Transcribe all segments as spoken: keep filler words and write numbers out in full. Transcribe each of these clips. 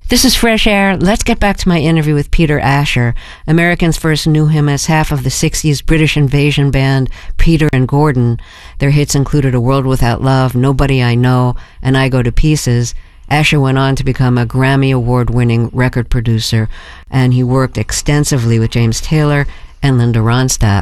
This is Fresh Air. Let's get back to my interview with Peter Asher. Americans first knew him as half of the sixties British invasion band Peter and Gordon. Their hits included A World Without Love, Nobody I Know, and I Go to Pieces. Asher went on to become a Grammy Award-winning record producer, and he worked extensively with James Taylor and Linda Ronstadt.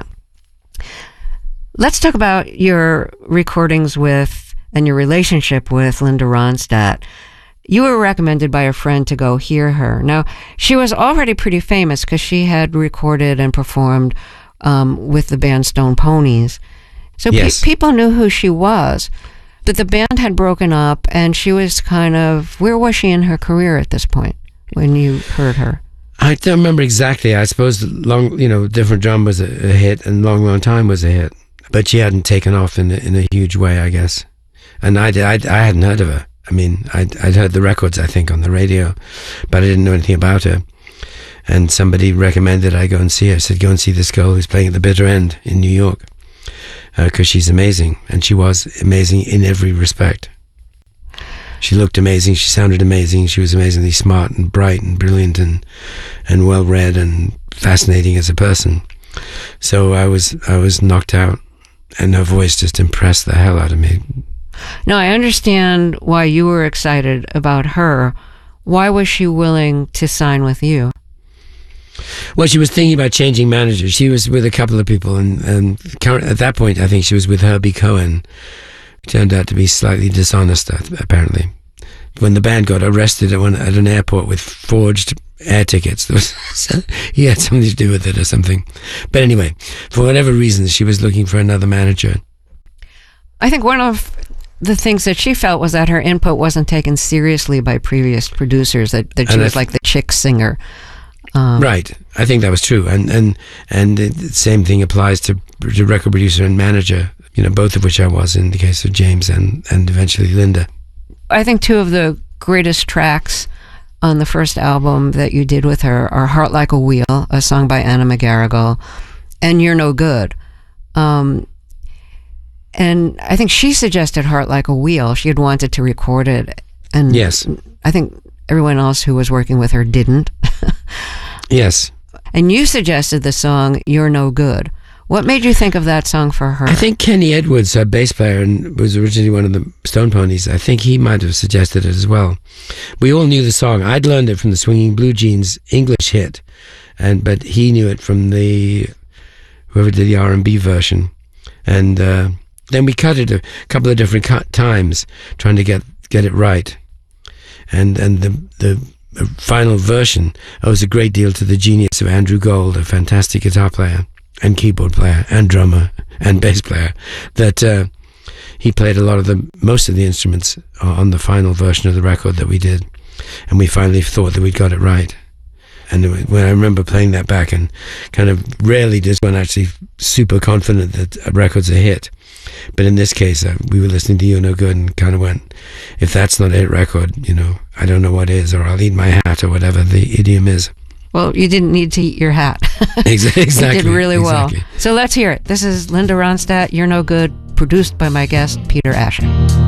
Let's talk about your recordings with and your relationship with Linda Ronstadt. You were recommended by a friend to go hear her. Now, she was already pretty famous because she had recorded and performed um, with the band Stone Ponies. So yes. pe- people knew who she was. But the band had broken up, and she was kind of... Where was she in her career at this point when you heard her? I don't remember exactly. I suppose long, you know, Different Drum was a, a hit, and Long Long Time was a hit. But she hadn't taken off in a, in a huge way, I guess. And I, I, I hadn't heard of her. I mean, I'd, I'd heard the records, I think, on the radio, but I didn't know anything about her. And somebody recommended I go and see her. I said, go and see this girl who's playing at the Bitter End in New York, because uh, she's amazing. And she was amazing in every respect. She looked amazing. She sounded amazing. She was amazingly smart and bright and brilliant and, and well-read and fascinating as a person. So I was I was knocked out, and her voice just impressed the hell out of me. Now, I understand why you were excited about her. Why was she willing to sign with you? Well, she was thinking about changing managers. She was with a couple of people, and, and current, at that point, I think she was with Herbie Cohen, who turned out to be slightly dishonest, apparently. When the band got arrested at, one, at an airport with forged air tickets, there was, he had something to do with it or something. But anyway, for whatever reason, she was looking for another manager. I think one of the things that she felt was that her input wasn't taken seriously by previous producers, that, that she and was I, like the chick singer. Um, right. I think that was true. And and, and the same thing applies to, to record producer and manager, you know, both of which I was in the case of James and, and eventually Linda. I think two of the greatest tracks on the first album that you did with her are Heart Like a Wheel, a song by Anna McGarrigle, and You're No Good. Um, and I think she suggested Heart Like a Wheel. She had wanted to record it. And yes. I think everyone else who was working with her didn't. Yes. And you suggested the song You're No Good. What made you think of that song for her? I think Kenny Edwards, her bass player, and was originally one of the Stone Ponies. I think he might have suggested it as well. We all knew the song. I'd learned it from the Swinging Blue Jeans English hit, and but he knew it from the whoever did the R and B version. And uh, then we cut it a couple of different cut times, trying to get get it right. And and the the final version owes a great deal to the genius of Andrew Gold, a fantastic guitar player and keyboard player and drummer and bass player, that uh, he played a lot of the most of the instruments on the final version of the record that we did, and we finally thought that we'd got it right. And when I remember playing that back, and kind of rarely does one actually super confident that a record's a hit, but in this case uh, we were listening to You're No Good and kind of went, if that's not a hit record, you know, I don't know what is, or I'll eat my hat, or whatever the idiom is. Well, you didn't need to eat your hat. Exactly. You did really exactly. well. So let's hear it. This is Linda Ronstadt, You're No Good, produced by my guest, Peter Asher.